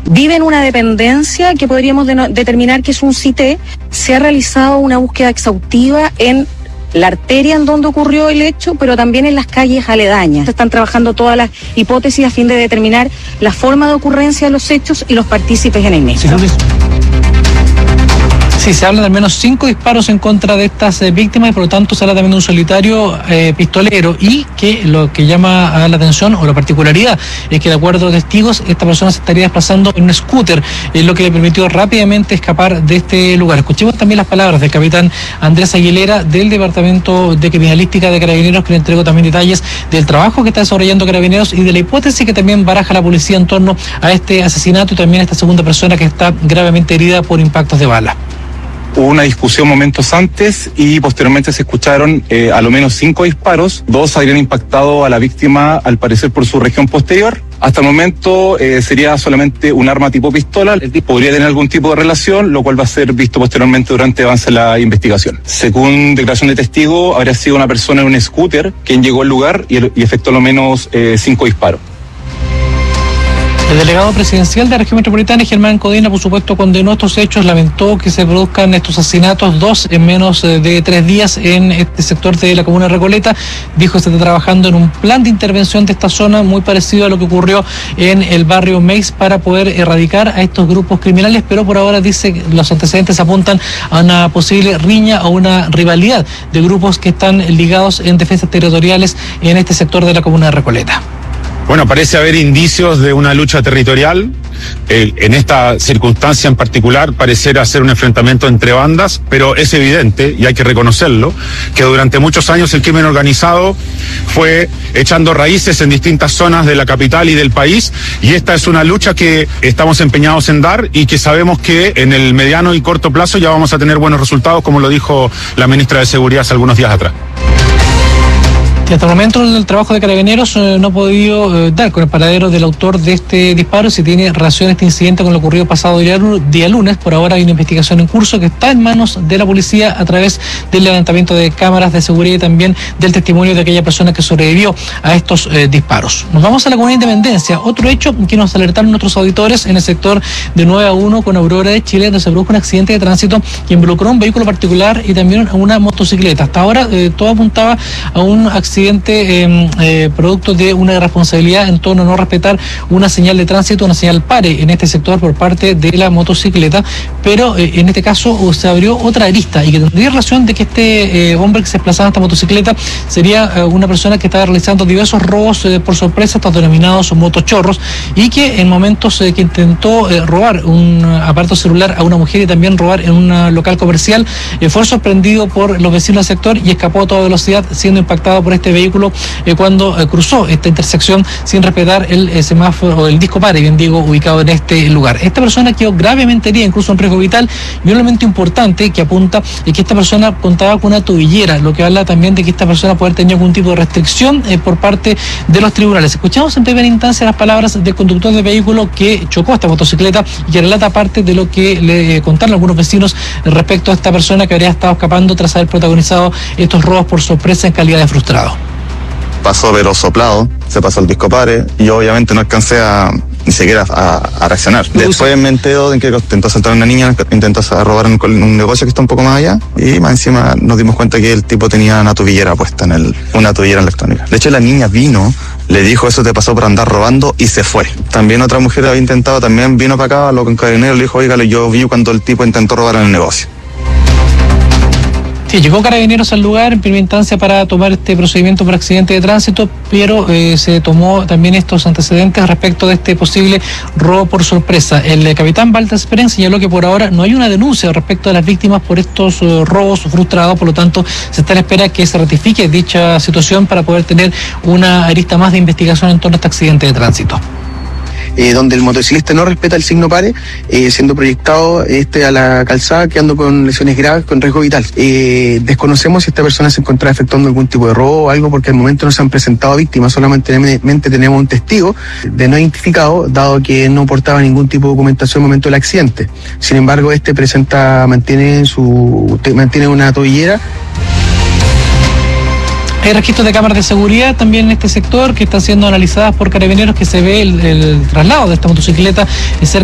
vive en una dependencia que podríamos determinar que es un CITE. Se ha realizado una búsqueda exhaustiva en la arteria en donde ocurrió el hecho, pero también en las calles aledañas. Se están trabajando todas las hipótesis a fin de determinar la forma de ocurrencia de los hechos y los partícipes en el mismo. Sí, se habla de al menos 5 disparos en contra de estas víctimas y por lo tanto se habla también de un solitario pistolero, y que lo que llama a la atención o la particularidad es que de acuerdo a testigos esta persona se estaría desplazando en un scooter, lo que le permitió rápidamente escapar de este lugar. Escuchemos también las palabras del capitán Andrés Aguilera del Departamento de Criminalística de Carabineros, que le entregó también detalles del trabajo que está desarrollando Carabineros y de la hipótesis que también baraja la policía en torno a este asesinato y también a esta segunda persona que está gravemente herida por impactos de bala. Hubo una discusión momentos antes y posteriormente se escucharon a lo menos 5 disparos. 2 habrían impactado a la víctima, al parecer por su región posterior. Hasta el momento sería solamente un arma tipo pistola. El tipo podría tener algún tipo de relación, lo cual va a ser visto posteriormente durante el avance de la investigación. Según declaración de testigo, habría sido una persona en un scooter quien llegó al lugar y efectuó al menos 5 disparos. El delegado presidencial de la región metropolitana, Germán Codina, por supuesto, condenó estos hechos, lamentó que se produzcan estos asesinatos, 2 en menos de 3 días en este sector de la comuna de Recoleta. Dijo que se está trabajando en un plan de intervención de esta zona muy parecido a lo que ocurrió en el barrio Meix para poder erradicar a estos grupos criminales, pero por ahora dice que los antecedentes apuntan a una posible riña o una rivalidad de grupos que están ligados en defensas territoriales en este sector de la comuna de Recoleta. Bueno, parece haber indicios de una lucha territorial. En esta circunstancia en particular pareciera ser un enfrentamiento entre bandas, pero es evidente, y hay que reconocerlo, que durante muchos años el crimen organizado fue echando raíces en distintas zonas de la capital y del país, y esta es una lucha que estamos empeñados en dar y que sabemos que en el mediano y corto plazo ya vamos a tener buenos resultados, como lo dijo la ministra de Seguridad hace algunos días atrás. Y hasta el momento el trabajo de Carabineros no ha podido dar con el paradero del autor de este disparo, si tiene relación este incidente con lo ocurrido pasado día lunes. Por ahora hay una investigación en curso que está en manos de la policía a través del levantamiento de cámaras de seguridad y también del testimonio de aquella persona que sobrevivió a estos disparos. Nos vamos a la Comunidad de Independencia, otro hecho que nos alertaron nuestros auditores en el sector de 9 a 1 con Aurora de Chile, donde se produjo un accidente de tránsito que involucró un vehículo particular y también a una motocicleta. Hasta ahora todo apuntaba a un accidente producto de una irresponsabilidad en torno a no respetar una señal de tránsito, una señal pare en este sector por parte de la motocicleta, pero en este caso se abrió otra arista y que tendría relación de que este hombre que se desplazaba en esta motocicleta sería una persona que estaba realizando diversos robos por sorpresa, estos denominados motochorros, y que en momentos que intentó robar un aparato celular a una mujer y también robar en un local comercial, fue sorprendido por los vecinos del sector y escapó a toda velocidad, siendo impactado por este vehículo cuando cruzó esta intersección sin respetar el semáforo o el disco pare, bien digo, ubicado en este lugar. Esta persona quedó gravemente herida, incluso en riesgo vital, y un elemento importante que apunta es que esta persona contaba con una tobillera, lo que habla también de que esta persona puede haber tenido algún tipo de restricción por parte de los tribunales. Escuchamos en primera instancia las palabras del conductor del vehículo que chocó esta motocicleta y que relata parte de lo que le contaron algunos vecinos respecto a esta persona que habría estado escapando tras haber protagonizado estos robos por sorpresa en calidad de frustrado. Pasó pero soplado, se pasó el disco pare y yo obviamente no alcancé ni siquiera a reaccionar. Después me entero de que intentó asaltar a una niña, intentó robar un negocio que está un poco más allá, y más encima nos dimos cuenta que el tipo tenía una tobillera puesta una tobillera electrónica. De hecho la niña vino, le dijo eso te pasó por andar robando y se fue. También otra mujer había intentado, también vino para acá, lo con Carabineros, le dijo, oígale, yo vi cuando el tipo intentó robar en el negocio. Sí, llegó Carabineros al lugar en primera instancia para tomar este procedimiento por accidente de tránsito, pero se tomó también estos antecedentes respecto de este posible robo por sorpresa. El capitán Walter Speren señaló que por ahora no hay una denuncia respecto a las víctimas por estos robos frustrados, por lo tanto se está en espera que se ratifique dicha situación para poder tener una arista más de investigación en torno a este accidente de tránsito. Donde el motociclista no respeta el signo pare, siendo proyectado a la calzada, quedando con lesiones graves, con riesgo vital. Desconocemos si esta persona se encontraba efectuando algún tipo de robo o algo, porque al momento no se han presentado víctimas, solamente tenemos un testigo de no identificado, dado que no portaba ningún tipo de documentación al momento del accidente. Sin embargo, mantiene una tobillera. Hay registros de cámaras de seguridad también en este sector que están siendo analizadas por Carabineros, que se ve el traslado de esta motocicleta cerca